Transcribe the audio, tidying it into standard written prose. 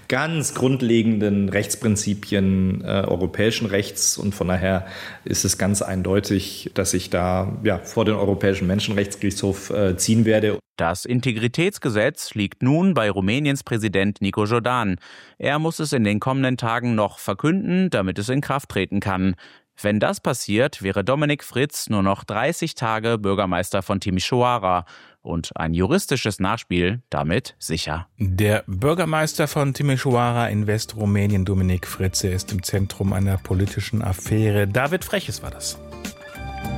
ganz grundlegenden Rechtsprinzipien europäischen Rechts. Und von daher ist es ganz eindeutig, dass ich da vor den Europäischen Menschenrechtsgerichtshof ziehen werde. Das Integritätsgesetz liegt nun bei Rumäniens Präsident Nico Jordan. Er muss es in den kommenden Tagen noch verkünden, damit es in Kraft treten kann. Wenn das passiert, wäre Dominik Fritz nur noch 30 Tage Bürgermeister von Timișoara und ein juristisches Nachspiel damit sicher. Der Bürgermeister von Timișoara in Westrumänien, Dominik Fritz, ist im Zentrum einer politischen Affäre. David Freches war das.